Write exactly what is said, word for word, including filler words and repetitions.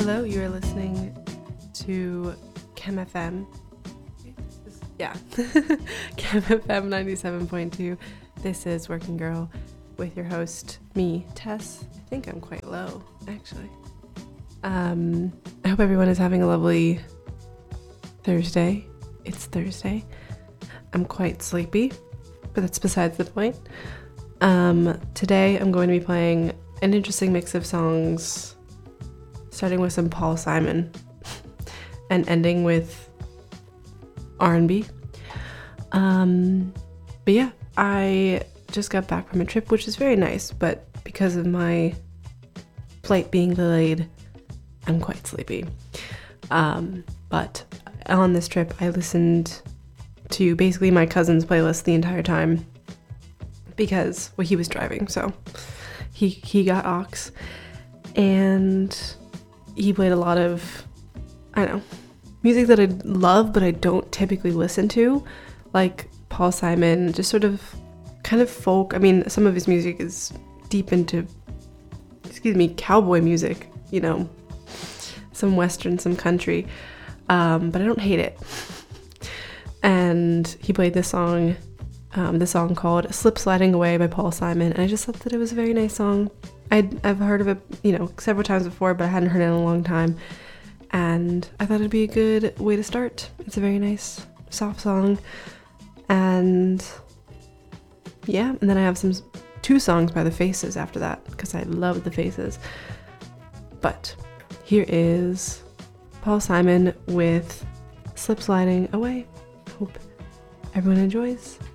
Hello, you are listening to Chem F M. Yeah, Chem F M ninety-seven point two. This is Working Girl with your host, me, Tess. I think I'm quite low, actually. Um, I hope everyone is having a lovely Thursday. It's Thursday. I'm quite sleepy, but that's besides the point. Um, today I'm going to be playing an interesting mix of songs, starting with some Paul Simon and ending with R and B. Um, but yeah, I just got back from a trip, which is very nice, but because of my flight being delayed, I'm quite sleepy. Um, but on this trip, I listened to basically my cousin's playlist the entire time because, well, he was driving, so he he got aux, and he played a lot of, I don't know, music that I love but I don't typically listen to, like Paul Simon, just sort of kind of folk. I mean, some of his music is deep into, excuse me, cowboy music, you know, some western, some country, um, but I don't hate it. And he played this song, um, the song called Slip Sliding Away by Paul Simon, and I just thought that it was a very nice song. I'd, I've heard of it, you know, several times before, but I hadn't heard it in a long time, and I thought it'd be a good way to start. It's a very nice, soft song, and yeah, and then I have some two songs by The Faces after that, because I love The Faces. But here is Paul Simon with Slip Sliding Away. Hope everyone enjoys.